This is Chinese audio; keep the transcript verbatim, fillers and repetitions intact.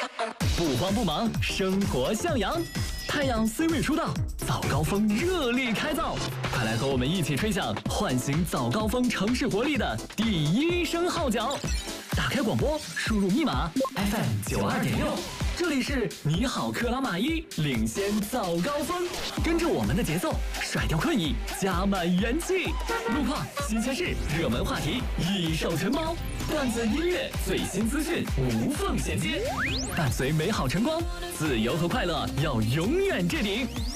不慌不忙，生活向阳。太阳 C 位出道，早高峰热力开造，快来和我们一起吹响唤醒早高峰城市活力的第一声号角！打开广播，输入密码 F M 九二点六，这里是你好克拉玛依，领先早高峰，跟着我们的节奏，甩掉困意，加满元气。路况、新鲜事、热门话题一手承包，段子、音乐、最新资讯无缝衔接，伴随美好晨光，自由和快乐要永远置顶。